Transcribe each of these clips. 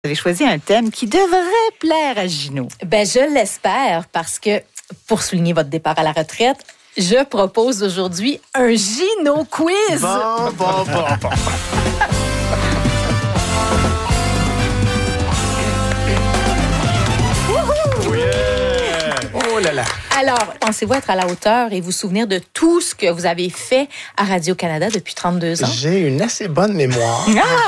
Vous avez choisi un thème qui devrait plaire à Gino. Ben, je l'espère parce que, pour souligner votre départ à la retraite, je propose aujourd'hui un Gino quiz. Bon. Oh là là. Alors, pensez-vous être à la hauteur et vous souvenir de tout ce que vous avez fait à Radio-Canada depuis 32 ans? J'ai une assez bonne mémoire.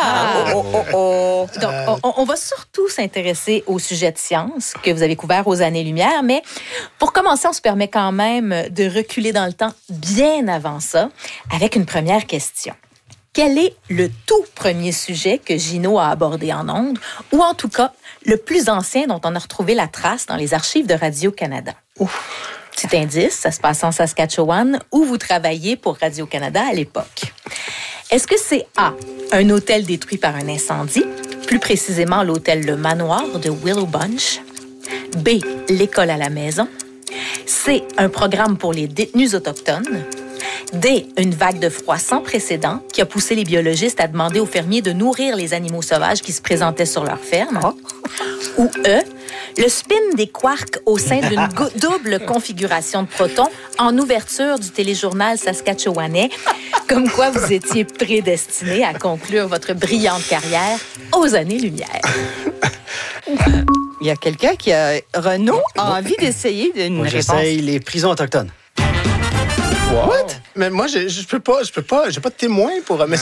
Donc, on va surtout s'intéresser au sujet de science que vous avez couvert aux années-lumière, mais pour commencer, on se permet quand même de reculer dans le temps bien avant ça avec une première question. Quel est le tout premier sujet que Gino a abordé en ondes, ou en tout cas, le plus ancien dont on a retrouvé la trace dans les archives de Radio-Canada? Petit indice, ça se passe en Saskatchewan, où vous travailliez pour Radio-Canada à l'époque. Est-ce que c'est A, un hôtel détruit par un incendie, plus précisément l'hôtel Le Manoir de Willow Bunch? B, l'école à la maison? C, un programme pour les détenus autochtones? D, une vague de froid sans précédent qui a poussé les biologistes à demander aux fermiers de nourrir les animaux sauvages qui se présentaient sur leur ferme? Ou E, le spin des quarks au sein d'une double configuration de protons en ouverture du téléjournal saskatchewanais, comme quoi vous étiez prédestiné à conclure votre brillante carrière aux années-lumière. Il y a quelqu'un qui a... Renaud a envie d'essayer une réponse. J'essaye les prisons autochtones. What? Mais moi, je peux pas, j'ai pas de témoin pour... Mais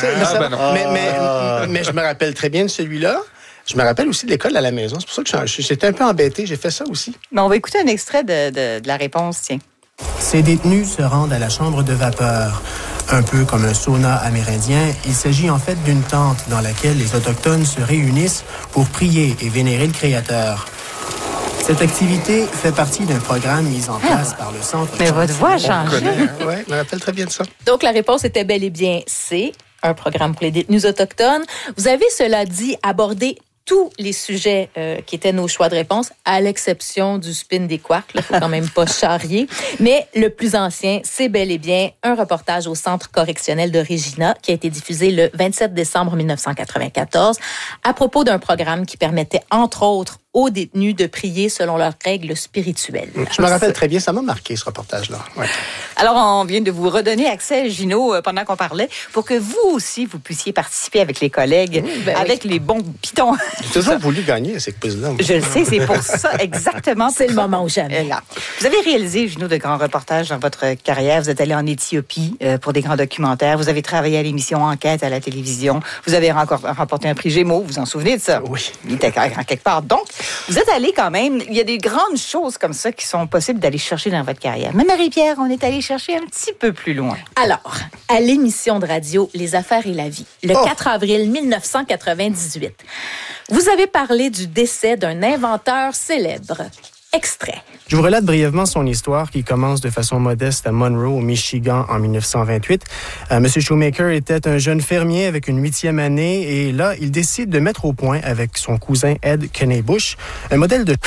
je me rappelle très bien de celui-là. Je me rappelle aussi de l'école à la maison. C'est pour ça que j'étais un peu embêté. J'ai fait ça aussi. Mais on va écouter un extrait de la réponse, tiens. Ces détenus se rendent à la chambre de vapeur. Un peu comme un sauna amérindien, il s'agit en fait d'une tente dans laquelle les Autochtones se réunissent pour prier et vénérer le Créateur. Cette activité fait partie d'un programme mis en place par le Centre... Mais votre voix a changé. Oui, je me rappelle très bien de ça. Donc, la réponse était bel et bien C, un programme pour les détenus autochtones. Vous avez, cela dit, abordé tous les sujets qui étaient nos choix de réponse, à l'exception du spin des quarks. Il ne faut quand même pas charrier. Mais le plus ancien, c'est bel et bien un reportage au Centre correctionnel de Regina qui a été diffusé le 27 décembre 1994 à propos d'un programme qui permettait, entre autres, aux détenus de prier selon leurs règles spirituelles. Je me rappelle très bien, ça m'a marqué ce reportage-là. Ouais. Alors, on vient de vous redonner accès, Gino, pendant qu'on parlait, pour que vous aussi, vous puissiez participer avec les collègues, avec les bons pitons. J'ai toujours voulu gagner à ces quiz-là. Je le sais, c'est pour ça, exactement. C'est le moment ou jamais. Là. Vous avez réalisé, Gino, de grands reportages dans votre carrière. Vous êtes allé en Éthiopie pour des grands documentaires. Vous avez travaillé à l'émission Enquête à la télévision. Vous avez remporté un prix Gémeaux. Vous vous en souvenez de ça? Oui. Il était en quelque part. Donc, vous êtes allé quand même, il y a des grandes choses comme ça qui sont possibles d'aller chercher dans votre carrière. Mais Marie-Pierre, on est allé chercher un petit peu plus loin. Alors, à l'émission de radio Les Affaires et la vie, le 4 avril 1998, vous avez parlé du décès d'un inventeur célèbre. Extrait. Je vous relate brièvement son histoire qui commence de façon modeste à Monroe, au Michigan, en 1928. Monsieur Shoemaker était un jeune fermier avec une 8e année et là, il décide de mettre au point avec son cousin Ed Kenney-Bush un modèle de...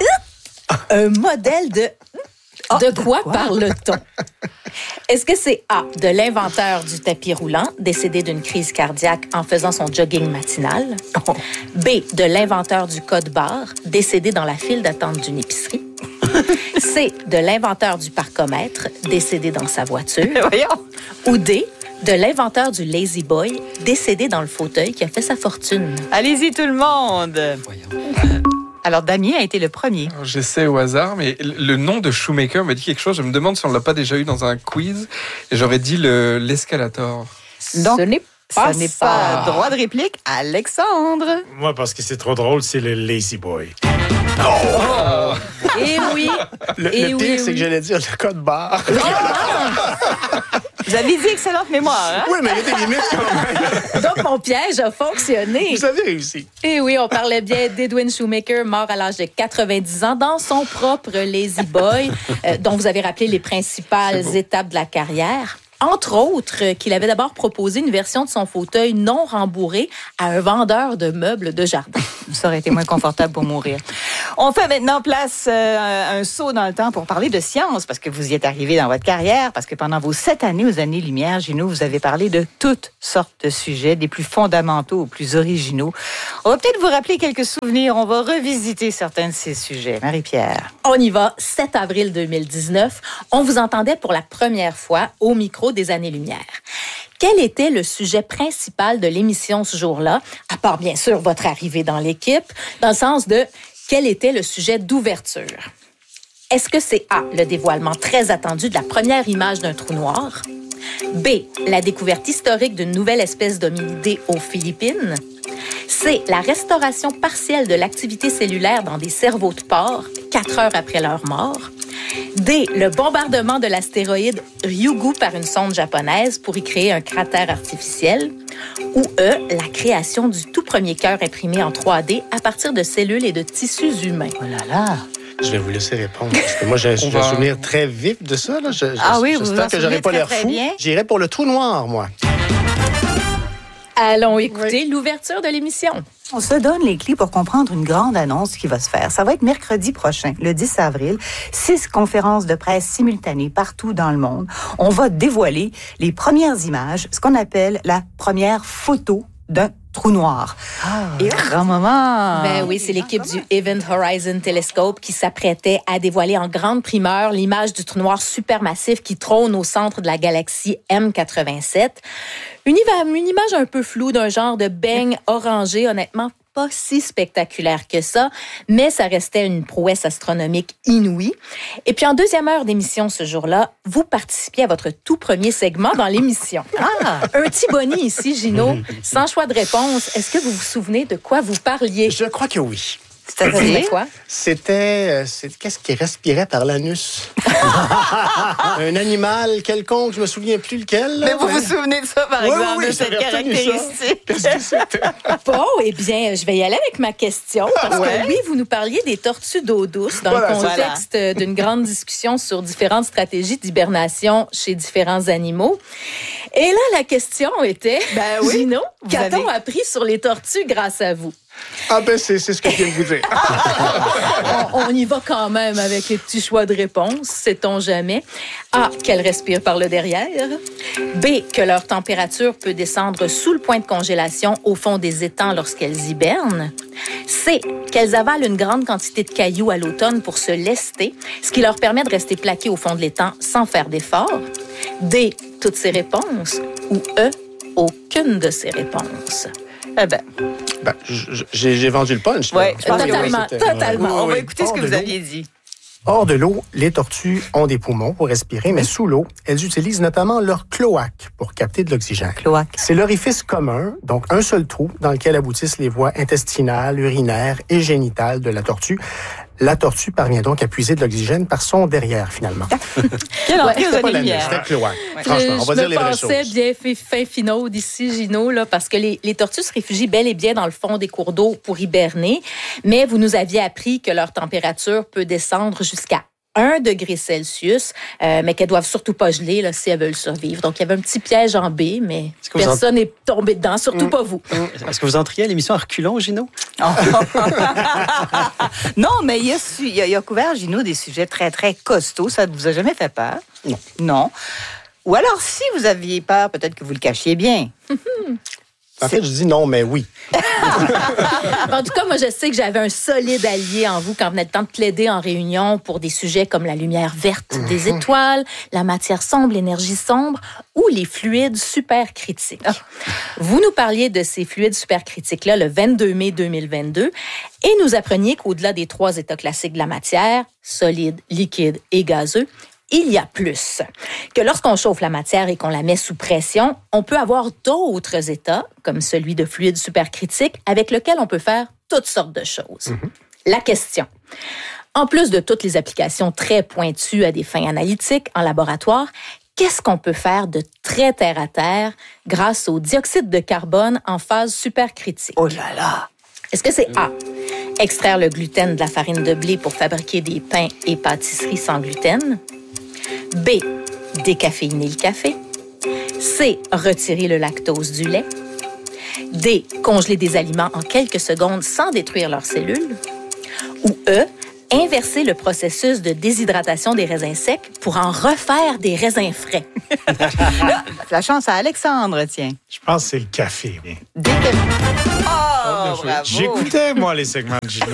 Un modèle de... De quoi parle-t-on? Est-ce que c'est A, de l'inventeur du tapis roulant, décédé d'une crise cardiaque en faisant son jogging matinal? B, de l'inventeur du code-barre, décédé dans la file d'attente d'une épicerie? C, de l'inventeur du parcomètre, décédé dans sa voiture? Voyons. Ou D, de l'inventeur du Lazy Boy, décédé dans le fauteuil qui a fait sa fortune? Allez-y, tout le monde. Voyons. Alors, Damien a été le premier. Alors, j'essaie au hasard, mais le nom de Shoemaker me dit quelque chose. Je me demande si on ne l'a pas déjà eu dans un quiz. Et j'aurais dit l'escalator. Donc, ce n'est pas ça n'est pas droit de réplique. Alexandre. Moi, parce que c'est trop drôle, c'est le Lazy Boy. Eh oui! Le pire, c'est que j'allais dire le code barre. Vous avez dit excellente mémoire, hein? Oui, mais il y a des limites quand même. Donc, mon piège a fonctionné. Vous avez réussi. Eh oui, on parlait bien d'Edwin Shoemaker, mort à l'âge de 90 ans, dans son propre Lazy Boy, dont vous avez rappelé les principales étapes de la carrière. Entre autres, qu'il avait d'abord proposé une version de son fauteuil non rembourré à un vendeur de meubles de jardin. Ça aurait été moins confortable pour mourir. On fait maintenant place un saut dans le temps pour parler de science, parce que vous y êtes arrivé dans votre carrière, parce que pendant vos 7 années aux Années-Lumière, Gino, vous avez parlé de toutes sortes de sujets, des plus fondamentaux aux plus originaux. On va peut-être vous rappeler quelques souvenirs. On va revisiter certains de ces sujets. Marie-Pierre. On y va. 7 avril 2019, on vous entendait pour la première fois au micro des Années-Lumière. Quel était le sujet principal de l'émission ce jour-là, à part bien sûr votre arrivée dans l'équipe, dans le sens de quel était le sujet d'ouverture? Est-ce que c'est A, le dévoilement très attendu de la première image d'un trou noir? B, la découverte historique d'une nouvelle espèce d'hominidé aux Philippines? C, la restauration partielle de l'activité cellulaire dans des cerveaux de porc 4 heures après leur mort? D, le bombardement de l'astéroïde Ryugu par une sonde japonaise pour y créer un cratère artificiel? Ou E, la création du tout premier cœur imprimé en 3D à partir de cellules et de tissus humains? Oh là là! Je vais vous laisser répondre, parce que moi, j'ai un souvenir très vif de ça. Là. J'espère que j'aurai pas l'air fou. J'irai pour le trou noir, moi. Allons écouter l'ouverture de l'émission. On se donne les clés pour comprendre une grande annonce qui va se faire. Ça va être mercredi prochain, le 10 avril. 6 conférences de presse simultanées partout dans le monde. On va dévoiler les premières images, ce qu'on appelle la première photo d'un trou noir. Et grand moment! Ben oui, c'est l'équipe du Event Horizon Telescope qui s'apprêtait à dévoiler en grande primeur l'image du trou noir supermassif qui trône au centre de la galaxie M87. Une image un peu floue d'un genre de beigne orangé, honnêtement pas si spectaculaire que ça, mais ça restait une prouesse astronomique inouïe. Et puis en deuxième heure d'émission ce jour-là, vous participiez à votre tout premier segment dans l'émission. Un petit boni ici, Gino, sans choix de réponse. Est-ce que vous vous souvenez de quoi vous parliez? Je crois que oui. C'était quoi? C'était qu'est-ce qui respirait par l'anus? Un animal quelconque, je me souviens plus lequel. Mais vous vous souvenez de ça, par exemple, oui, de cette caractéristique? Qu'est-ce que c'était? Bon, eh bien, je vais y aller avec ma question, parce que oui, vous nous parliez des tortues d'eau douce dans le contexte d'une grande discussion sur différentes stratégies d'hibernation chez différents animaux. Et là, la question était, Gino, qu'a-t-on appris sur les tortues grâce à vous? Ah ben, c'est ce que je viens de vous dire. On y va quand même avec les petits choix de réponse, sait-on jamais. A, qu'elles respirent par le derrière. B, que leur température peut descendre sous le point de congélation au fond des étangs lorsqu'elles hibernent. C, qu'elles avalent une grande quantité de cailloux à l'automne pour se lester, ce qui leur permet de rester plaquées au fond de l'étang sans faire d'effort. D, toutes ces réponses. Ou E, aucune de ces réponses. Eh ben, j'ai vendu le punch. Oui, totalement. On va écouter ce que vous aviez dit. Hors de l'eau, les tortues ont des poumons pour respirer, mais sous l'eau, elles utilisent notamment leur cloaque pour capter de l'oxygène. Cloaque. C'est l'orifice commun, donc un seul trou dans lequel aboutissent les voies intestinales, urinaires et génitales de la tortue. La tortue parvient donc à puiser de l'oxygène par son derrière, finalement. Quelle entrée aux C'était pas la Années-Lumière. c'était le cloaque. Franchement, on va dire les vraies choses. Je me pensais bien fin finaux d'ici, Gino, là, parce que les tortues se réfugient bel et bien dans le fond des cours d'eau pour hiberner, mais vous nous aviez appris que leur température peut descendre jusqu'à 1 degré Celsius, mais qu'elles doivent surtout pas geler là, si elles veulent survivre. Donc, il y avait un petit piège en B, mais personne n'est tombé dedans, surtout pas vous. Est-ce que vous entriez à l'émission à reculons, Gino? Non, mais il a couvert, Gino, des sujets très, très costauds. Ça ne vous a jamais fait peur? Non. Non. Ou alors, si vous aviez peur, peut-être que vous le cachiez bien. En fait, je dis non, mais oui. En tout cas, moi, je sais que j'avais un solide allié en vous quand venait le temps de plaider en réunion pour des sujets comme la lumière verte des étoiles, la matière sombre, l'énergie sombre ou les fluides supercritiques. Vous nous parliez de ces fluides supercritiques-là le 22 mai 2022 et nous appreniez qu'au-delà des 3 états classiques de la matière, solide, liquide et gazeux, il y a plus. Que lorsqu'on chauffe la matière et qu'on la met sous pression, on peut avoir d'autres états, comme celui de fluide supercritique, avec lequel on peut faire toutes sortes de choses. La question. En plus de toutes les applications très pointues à des fins analytiques en laboratoire, qu'est-ce qu'on peut faire de très terre-à-terre grâce au dioxyde de carbone en phase supercritique? Oh là là! Est-ce que c'est A, extraire le gluten de la farine de blé pour fabriquer des pains et pâtisseries sans gluten? B, décaféiner le café? C, retirer le lactose du lait? D, congeler des aliments en quelques secondes sans détruire leurs cellules? Ou E, inverser le processus de déshydratation des raisins secs pour en refaire des raisins frais. La chance à Alexandre, tiens. Je pense que c'est le café. Oh, bravo! J'écoutais, moi, les segments de Gino.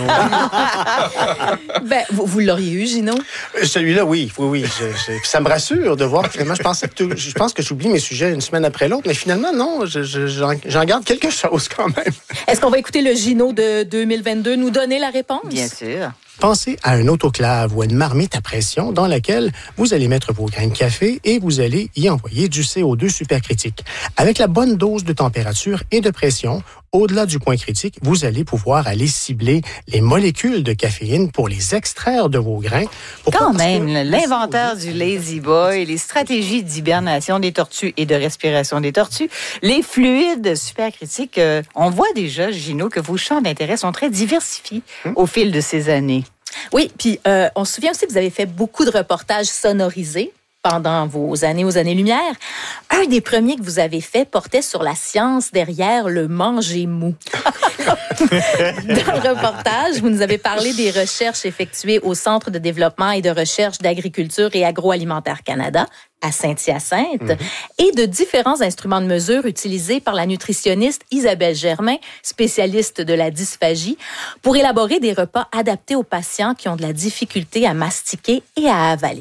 Ben, vous l'auriez eu, Gino? Celui-là, oui. Ça me rassure de voir que finalement, je pense que j'oublie mes sujets une semaine après l'autre, mais finalement, non, j'en garde quelque chose quand même. Est-ce qu'on va écouter le Gino de 2022 nous donner la réponse? Bien sûr. Pensez à un autoclave ou à une marmite à pression dans laquelle vous allez mettre vos grains de café et vous allez y envoyer du CO2 supercritique. Avec la bonne dose de température et de pression, au-delà du point critique, vous allez pouvoir aller cibler les molécules de caféine pour les extraire de vos grains. Quand même, l'inventeur du Lazy Boy, les stratégies d'hibernation des tortues et de respiration des tortues, les fluides supercritiques, on voit déjà, Gino, que vos champs d'intérêt sont très diversifiés au fil de ces années. Oui, puis on se souvient aussi que vous avez fait beaucoup de reportages sonorisés pendant vos années aux années-lumière. Un des premiers que vous avez fait portait sur la science derrière le manger mou. Dans le reportage, vous nous avez parlé des recherches effectuées au Centre de développement et de recherche d'agriculture et agroalimentaire Canada, à Saint-Hyacinthe, et de différents instruments de mesure utilisés par la nutritionniste Isabelle Germain, spécialiste de la dysphagie, pour élaborer des repas adaptés aux patients qui ont de la difficulté à mastiquer et à avaler.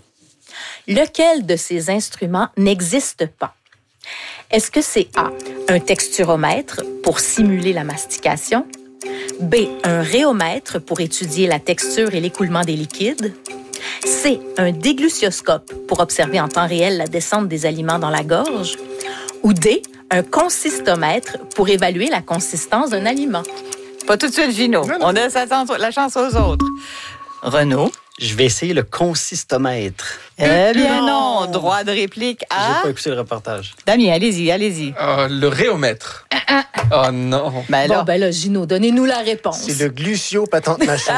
Lequel de ces instruments n'existe pas? Est-ce que c'est A, un texturomètre pour simuler la mastication? B, un rhéomètre pour étudier la texture et l'écoulement des liquides? C, un déglucioscope pour observer en temps réel la descente des aliments dans la gorge? Ou D, un consistomètre pour évaluer la consistance d'un aliment? Pas tout de suite, Gino. On laisse la chance aux autres. Renaud? Je vais essayer le consistomètre. Eh bien non, droit de réplique à... J'ai pas écouté le reportage. Damien, allez-y. Le rhéomètre. Oh non. Ben là, Bon, Gino, donnez-nous la réponse. C'est le glucio-patente machin.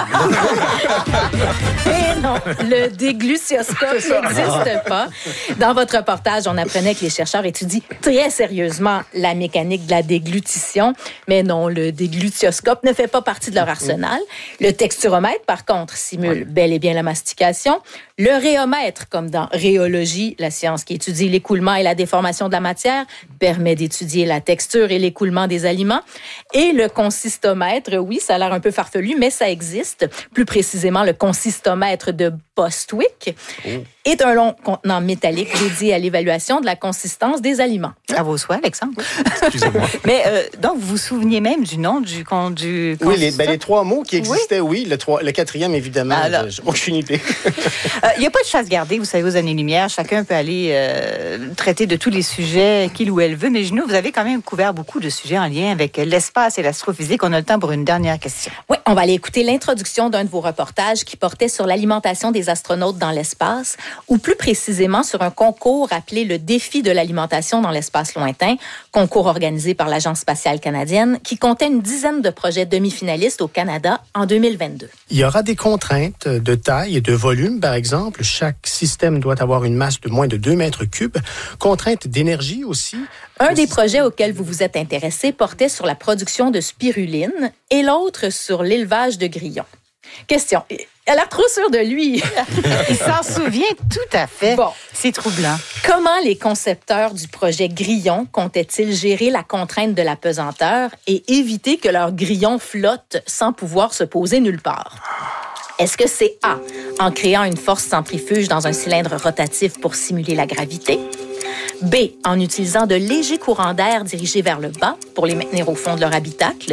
Eh non, le déglucioscope n'existe pas. Dans votre reportage, on apprenait que les chercheurs étudient très sérieusement la mécanique de la déglutition. Mais non, le déglucioscope ne fait pas partie de leur arsenal. Le texturomètre, par contre, simule bel et bien la mastication. Le rhéomètre, comme dans rhéologie, la science qui étudie l'écoulement et la déformation de la matière, permet d'étudier la texture et l'écoulement des aliments. Et le consistomètre, oui, ça a l'air un peu farfelu, mais ça existe. Plus précisément, le consistomètre de Bostwick est un long contenant métallique dédié à l'évaluation de la consistance des aliments. À vos souhaits, Alexandre. Excusez-moi. Mais donc, vous vous souveniez même du nom du Oui, les trois mots qui existaient, oui. Le quatrième, évidemment, j'ai aucune idée. Il n'y a pas de chasse gardée, vous savez, aux années-lumière. Chacun peut aller traiter de tous les sujets qu'il ou elle veut. Mais Gino, vous avez quand même couvert beaucoup de sujets en lien avec l'espace et l'astrophysique. On a le temps pour une dernière question. Oui, on va aller écouter l'introduction d'un de vos reportages qui portait sur l'alimentation des astronautes dans l'espace, ou plus précisément sur un concours appelé le Défi de l'alimentation dans l'espace lointain, concours organisé par l'Agence spatiale canadienne, qui comptait une dizaine de projets demi-finalistes au Canada en 2022. Il y aura des contraintes de taille et de volume, par exemple. Chaque système doit avoir une masse de moins de 2 mètres cubes. Contraintes d'énergie aussi. Un des projets auxquels vous vous êtes intéressé portait sur la production de spiruline et l'autre sur l'élevage de grillons. Question. Elle a l'air trop sûre de lui. Il s'en souvient tout à fait. Bon. C'est troublant. Comment les concepteurs du projet Grillon comptaient-ils gérer la contrainte de la pesanteur et éviter que leur grillon flotte sans pouvoir se poser nulle part? Est-ce que c'est A, en créant une force centrifuge dans un cylindre rotatif pour simuler la gravité? B, en utilisant de légers courants d'air dirigés vers le bas pour les maintenir au fond de leur habitacle?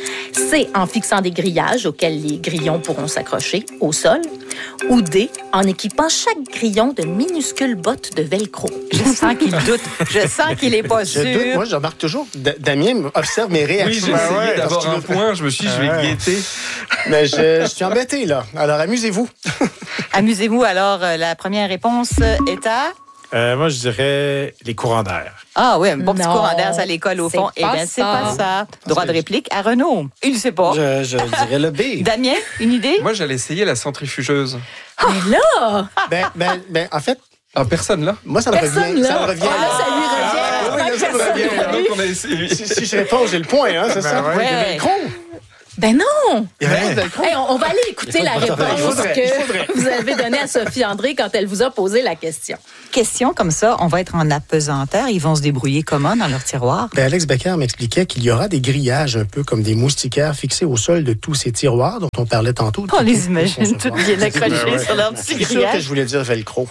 C, en fixant des grillages auxquels les grillons pourront s'accrocher au sol? Ou D, en équipant chaque grillon de minuscules bottes de velcro? Je sens qu'il doute. Je sens qu'il n'est pas sûr. Je doute. Moi, je remarque toujours. Damien observe mes réactions. Oui, j'ai essayé d'avoir un point. Je me suis dit, je vais guetter. Mais je suis embêté, là. Alors, amusez-vous. Amusez-vous. Alors, la première réponse est à... Moi, je dirais les courants d'air. Ah oui, un bon petit Non, courant d'air à l'école, au c'est fond. Eh pas bien, c'est ça. pas ça. Droit de réplique à Renaud. Il ne sait pas. Je dirais le B. Damien, une idée? Moi, j'allais essayer la centrifugeuse. Mais là! Ben, en fait, Personne là? moi, ça me Personne revient. là. Ça me revient. Ah, là, ça lui revient. Oui, là, ça me Personne revient. l'a vu. Donc, on a essayé. Si je réponds, j'ai le point, hein, c'est ça? ouais. Ouais. Le velcro. Ben non! Il y avait rien de velcro. Hey, on va aller écouter la réponse que vous avez donnée à Sophie André quand elle vous a posé la question. Question comme ça, on va être en apesanteur. Ils vont se débrouiller comment dans leur tiroir? Ben, Alex Becker m'expliquait qu'il y aura des grillages un peu comme des moustiquaires fixés au sol de tous ces tiroirs dont on parlait tantôt. On les imagine toutes bien accrochées sur leur petit C'est sûr que grillage. je voulais dire velcro.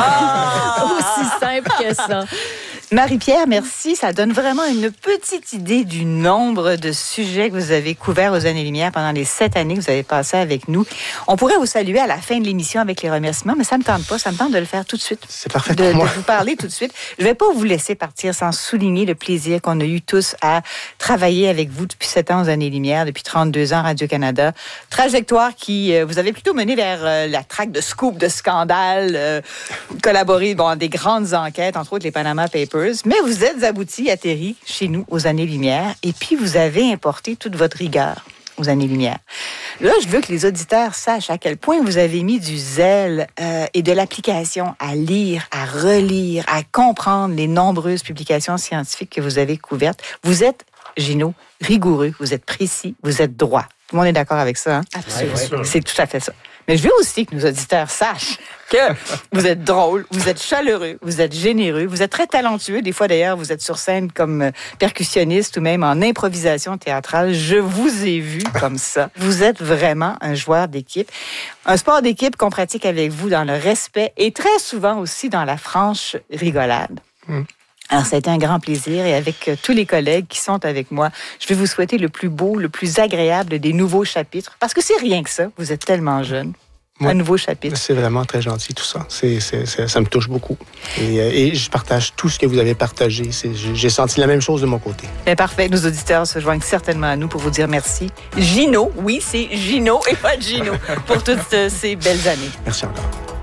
Aussi simple que ça. Marie-Pierre, merci. Ça donne vraiment une petite idée du nombre de sujets que vous avez couverts aux Années-Lumière pendant les 7 années que vous avez passées avec nous. On pourrait vous saluer à la fin de l'émission avec les remerciements, mais ça me tente pas. Ça me tente de le faire tout de suite. C'est parfait De pour moi. vous parler tout de suite. Je vais pas vous laisser partir sans souligner le plaisir qu'on a eu tous à travailler avec vous depuis 7 ans aux Années-Lumière, depuis 32 ans à Radio-Canada. Trajectoire qui vous avez plutôt mené vers la traque de scoop, de scandale, collaboré à des grandes enquêtes, entre autres les Panama Papers. Mais vous êtes aboutis, atterris chez nous aux Années-Lumière, et puis vous avez importé toute votre rigueur aux Années-Lumière. Là, je veux que les auditeurs sachent à quel point vous avez mis du zèle et de l'application à lire, à relire, à comprendre les nombreuses publications scientifiques que vous avez couvertes. Vous êtes, Gino, rigoureux, vous êtes précis, vous êtes droit. Tout le monde est d'accord avec ça, hein? Absolument. C'est tout à fait ça. Mais je veux aussi que nos auditeurs sachent que vous êtes drôle, vous êtes chaleureux, vous êtes généreux, vous êtes très talentueux. Des fois, d'ailleurs, vous êtes sur scène comme percussionniste ou même en improvisation théâtrale. Je vous ai vu comme ça. Vous êtes vraiment un joueur d'équipe. Un sport d'équipe qu'on pratique avec vous dans le respect et très souvent aussi dans la franche rigolade. Alors, ça a été un grand plaisir et avec tous les collègues qui sont avec moi, je vais vous souhaiter le plus beau, le plus agréable des nouveaux chapitres. Parce que c'est rien que ça, vous êtes tellement jeune. Ouais. Un nouveau chapitre. C'est vraiment très gentil, tout ça. Ça me touche beaucoup. Et je partage tout ce que vous avez partagé. J'ai senti la même chose de mon côté. Bien, parfait. Nos auditeurs se joignent certainement à nous pour vous dire merci. Gino, oui, c'est Gino et pas Gino, pour toutes ces belles années. Merci encore.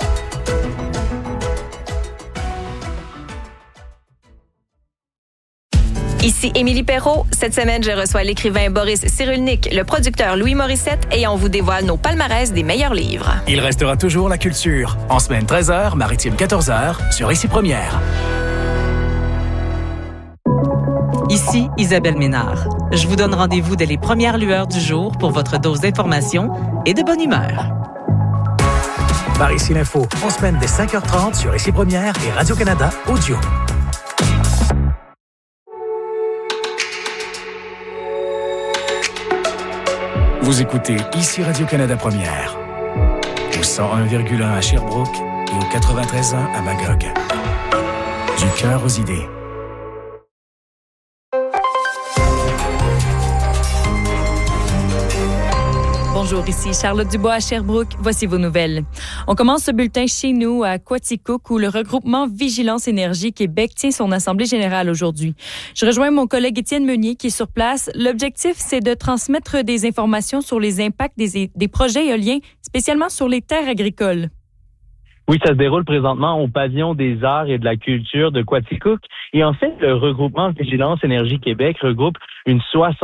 Ici Émilie Perrault. Cette semaine, je reçois l'écrivain Boris Cyrulnik, le producteur Louis Morissette et on vous dévoile nos palmarès des meilleurs livres. Il restera toujours la culture. En semaine 13h, maritime 14h, sur Ici Première. Ici Isabelle Ménard. Je vous donne rendez-vous dès les premières lueurs du jour pour votre dose d'information et de bonne humeur. Par Ici l'Info, en semaine dès 5h30 sur Ici Première et Radio-Canada Audio. Vous écoutez Ici Radio-Canada Première, au 101,1 à Sherbrooke et au 93.1 à Magog. Du cœur aux idées. Bonjour, ici Charlotte Dubois à Sherbrooke. Voici vos nouvelles. On commence ce bulletin chez nous à Quaticook où le regroupement Vigilance Énergie Québec tient son assemblée générale aujourd'hui. Je rejoins mon collègue Étienne Meunier qui est sur place. L'objectif, c'est de transmettre des informations sur les impacts des projets éoliens, spécialement sur les terres agricoles. Oui, ça se déroule présentement au pavillon des arts et de la culture de Quaticook. Et en fait, le regroupement Vigilance Énergie Québec regroupe une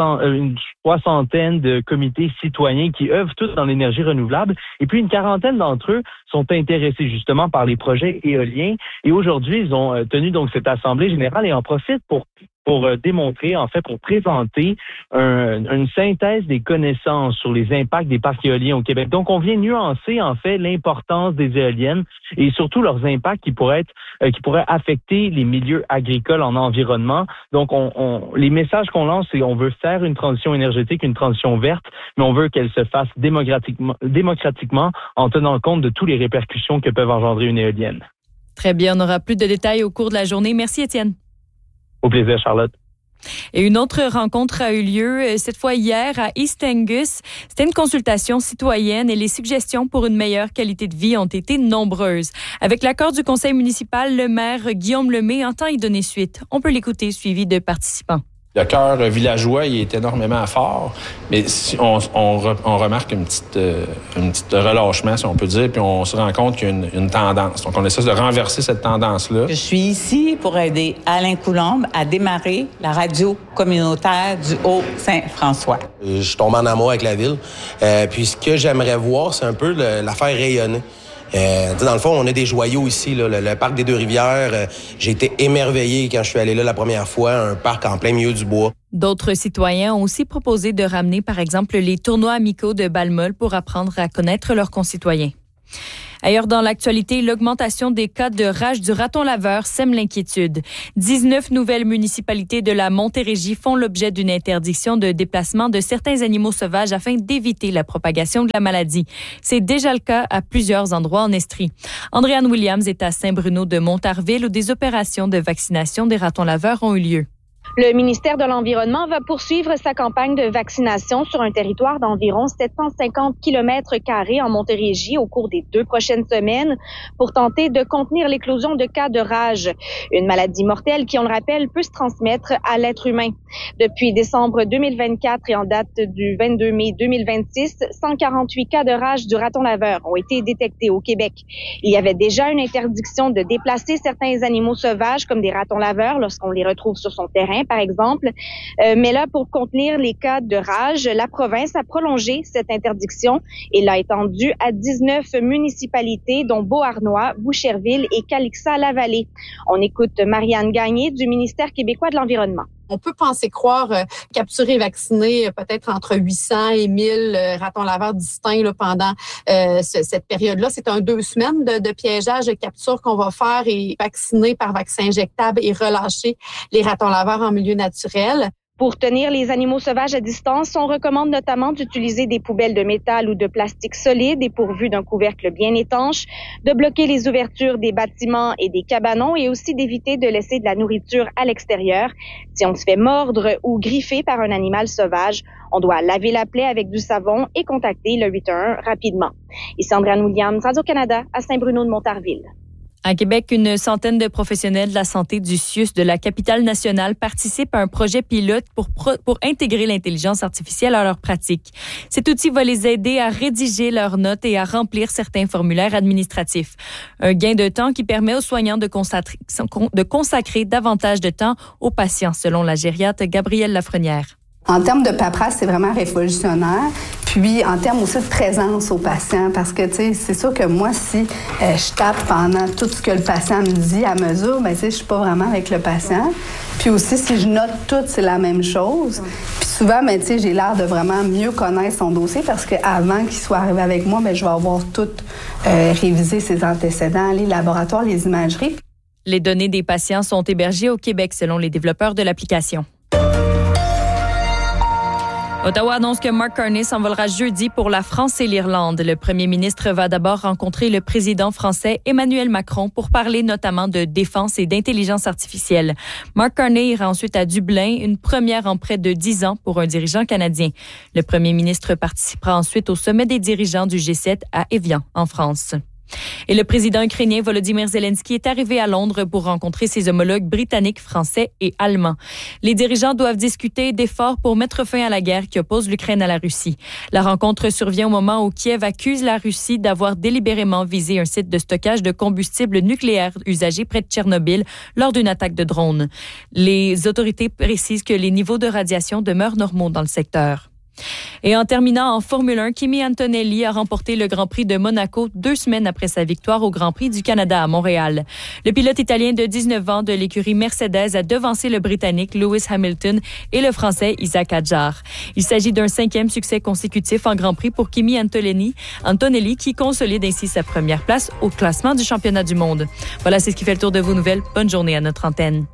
soixantaine de comités citoyens qui œuvrent tous dans l'énergie renouvelable. Et puis, une quarantaine d'entre eux sont intéressés justement par les projets éoliens. Et aujourd'hui, ils ont tenu donc cette assemblée générale et en profitent pour démontrer, en fait, pour présenter une synthèse des connaissances sur les impacts des parcs éoliens au Québec. Donc, on vient nuancer, en fait, l'importance des éoliennes et surtout leurs impacts qui pourraient affecter les milieux agricoles en environnement. Donc, les messages qu'on lance, c'est on veut faire une transition énergétique, une transition verte, mais on veut qu'elle se fasse démocratiquement en tenant compte de toutes les répercussions que peuvent engendrer une éolienne. Très bien, on aura plus de détails au cours de la journée. Merci, Étienne. Au plaisir, Charlotte. Et une autre rencontre a eu lieu, cette fois hier, à East Angus. C'était une consultation citoyenne et les suggestions pour une meilleure qualité de vie ont été nombreuses. Avec l'accord du conseil municipal, le maire Guillaume Lemay entend y donner suite. On peut l'écouter, suivi de participants. Le cœur villageois, il est énormément fort, mais si on remarque un petit relâchement, si on peut dire, puis on se rend compte qu'il y a une tendance. Donc, on essaie de renverser cette tendance-là. Je suis ici pour aider Alain Coulombe à démarrer la radio communautaire du Haut-Saint-François. Je suis tombé en amour avec la ville. Puis ce que j'aimerais voir, c'est un peu l'affaire rayonner. Dans le fond, on a des joyaux ici, là, le parc des Deux-Rivières. J'ai été émerveillé quand je suis allé là la première fois, un parc en plein milieu du bois. D'autres citoyens ont aussi proposé de ramener, par exemple, les tournois amicaux de balle molle pour apprendre à connaître leurs concitoyens. Ailleurs dans l'actualité, l'augmentation des cas de rage du raton laveur sème l'inquiétude. 19 nouvelles municipalités de la Montérégie font l'objet d'une interdiction de déplacement de certains animaux sauvages afin d'éviter la propagation de la maladie. C'est déjà le cas à plusieurs endroits en Estrie. Andréanne Williams est à Saint-Bruno de Montarville où des opérations de vaccination des ratons laveurs ont eu lieu. Le ministère de l'Environnement va poursuivre sa campagne de vaccination sur un territoire d'environ 750 km² en Montérégie au cours des 2 prochaines semaines pour tenter de contenir l'éclosion de cas de rage, une maladie mortelle qui, on le rappelle, peut se transmettre à l'être humain. Depuis décembre 2024 et en date du 22 mai 2026, 148 cas de rage du raton laveur ont été détectés au Québec. Il y avait déjà une interdiction de déplacer certains animaux sauvages comme des ratons laveurs lorsqu'on les retrouve sur son terrain, par exemple. Mais là, pour contenir les cas de rage, la province a prolongé cette interdiction et l'a étendue à 19 municipalités, dont Beauharnois, Boucherville et Calixa-la-Vallée. On écoute Marianne Gagné du ministère québécois de l'Environnement. On peut penser croire capturer et vacciner peut-être entre 800 et 1000 ratons laveurs distincts là, pendant cette période-là. C'est 2 semaines de piégeage, de capture qu'on va faire et vacciner par vaccin injectable et relâcher les ratons laveurs en milieu naturel. Pour tenir les animaux sauvages à distance, on recommande notamment d'utiliser des poubelles de métal ou de plastique solide et pourvues d'un couvercle bien étanche, de bloquer les ouvertures des bâtiments et des cabanons et aussi d'éviter de laisser de la nourriture à l'extérieur. Si on se fait mordre ou griffer par un animal sauvage, on doit laver la plaie avec du savon et contacter le 811 rapidement. Ici Andréanne Williams, Radio-Canada, à Saint-Bruno de Montarville. À Québec, une centaine de professionnels de la santé du CIUS de la capitale nationale participent à un projet pilote pour intégrer l'intelligence artificielle à leur pratique. Cet outil va les aider à rédiger leurs notes et à remplir certains formulaires administratifs. Un gain de temps qui permet aux soignants de consacrer davantage de temps aux patients, selon la gériatre Gabrielle Lafrenière. En termes de paperasse, c'est vraiment révolutionnaire. Puis, en termes aussi de présence aux patients, parce que, tu sais, c'est sûr que moi, si je tape pendant tout ce que le patient me dit à mesure, ben, tu sais, je suis pas vraiment avec le patient. Puis aussi, si je note tout, c'est la même chose. Puis souvent, ben, tu sais, j'ai l'air de vraiment mieux connaître son dossier parce qu'avant qu'il soit arrivé avec moi, ben, je vais avoir tout révisé ses antécédents, les laboratoires, les imageries. Les données des patients sont hébergées au Québec, selon les développeurs de l'application. Ottawa annonce que Mark Carney s'envolera jeudi pour la France et l'Irlande. Le premier ministre va d'abord rencontrer le président français Emmanuel Macron pour parler notamment de défense et d'intelligence artificielle. Mark Carney ira ensuite à Dublin, une première en près de 10 ans pour un dirigeant canadien. Le premier ministre participera ensuite au sommet des dirigeants du G7 à Évian, en France. Et le président ukrainien Volodymyr Zelensky est arrivé à Londres pour rencontrer ses homologues britanniques, français et allemands. Les dirigeants doivent discuter d'efforts pour mettre fin à la guerre qui oppose l'Ukraine à la Russie. La rencontre survient au moment où Kiev accuse la Russie d'avoir délibérément visé un site de stockage de combustible nucléaire usagé près de Tchernobyl lors d'une attaque de drone. Les autorités précisent que les niveaux de radiation demeurent normaux dans le secteur. Et en terminant en Formule 1, Kimi Antonelli a remporté le Grand Prix de Monaco 2 semaines après sa victoire au Grand Prix du Canada à Montréal. Le pilote italien de 19 ans de l'écurie Mercedes a devancé le Britannique Lewis Hamilton et le Français Isaac Hadjar. Il s'agit d'un 5e succès consécutif en Grand Prix pour Kimi Antonelli qui consolide ainsi sa première place au classement du championnat du monde. Voilà, c'est ce qui fait le tour de vos nouvelles. Bonne journée à notre antenne.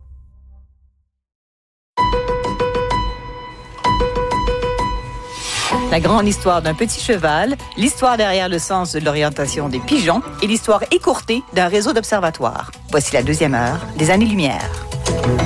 La grande histoire d'un petit cheval, l'histoire derrière le sens de l'orientation des pigeons et l'histoire écourtée d'un réseau d'observatoires. Voici la 2e heure des Années-Lumière.